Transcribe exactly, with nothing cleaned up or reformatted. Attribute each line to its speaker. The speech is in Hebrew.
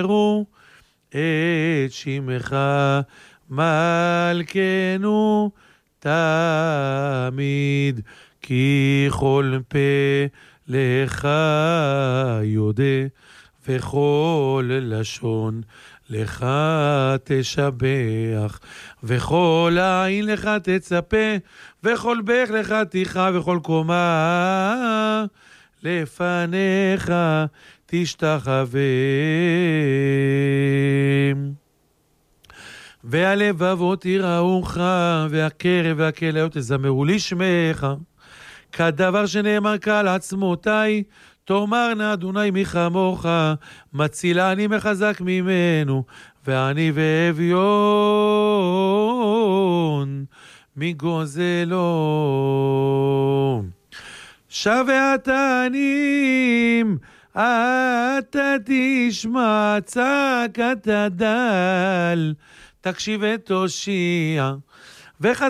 Speaker 1: רו את שמך מלכנו תמיד, כי כל פה לך יודע וכל לשון לך תשבח, וכל עין לך תצפה, וכל בך לך תיכה, וכל קומה לפניך תשתחווה. והלבבות יראוך, והקרב והכליות תזמרו לשמך, כדבר שנאמר קל עצמותי, תאמרנה אדוני מי כמוך, מצילני מחזק ממנו, ואני ואביון מגוזלו. שווה התנים אתה תשמע צעקת הדל, תקשיב ותושיע, וחטא